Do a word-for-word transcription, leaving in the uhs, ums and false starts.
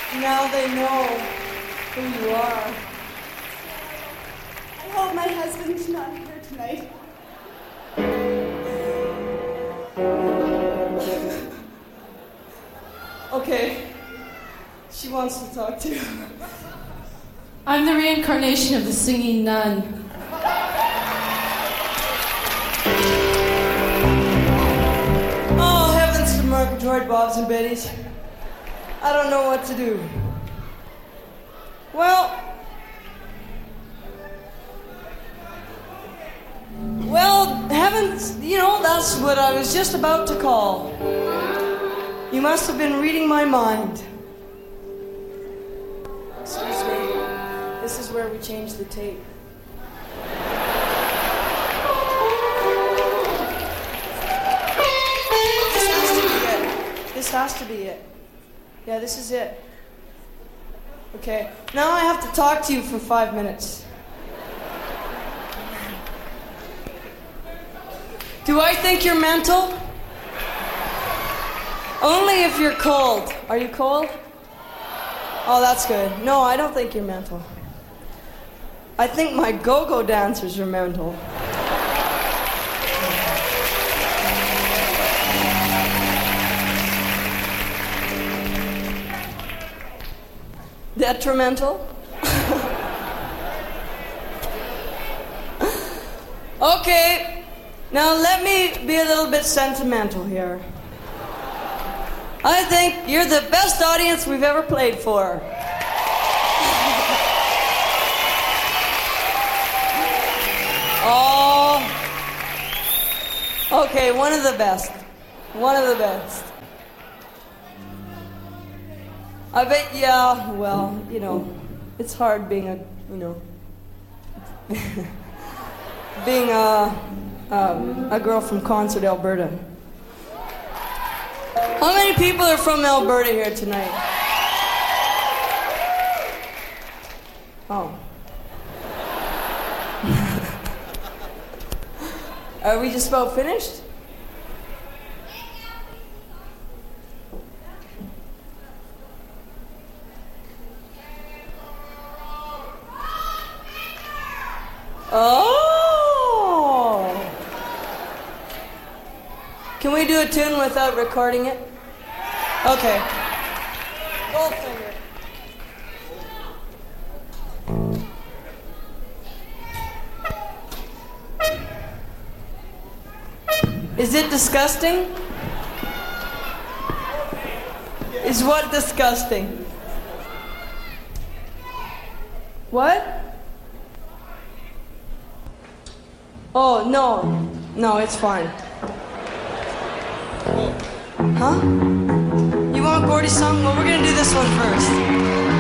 Now they know who you are. I hope my husband's not here tonight. Okay, she wants to talk to you. I'm the reincarnation of the singing nun. Oh, heavens to Murgatroyd Bobs and Betties. I don't know what to do. Well, well, heavens, you know, that's what I was just about to call. You must have been reading my mind. Excuse me. This is where we change the tape. This has to be it. This has to be it. Yeah, this is it. Okay, now I have to talk to you for five minutes. Do I think you're mental? Only if you're cold. Are you cold? Oh, that's good. No, I don't think you're mental. I think my go-go dancers are mental. Detrimental? Okay, now let me be a little bit sentimental here. I think you're the best audience we've ever played for. Oh, okay, one of the best. One of the best. I bet, yeah, well, you know, it's hard being a, you know, being a, um, a girl from Concert, Alberta. How many people are from Alberta here tonight? Oh. Are we just about finished? Oh! Can we do a tune without recording it? Okay. Goldfinger. Is it disgusting? Is what disgusting? What? Oh, no. No, it's fine. Huh? You want Gordy's song? Well, we're gonna do this one first.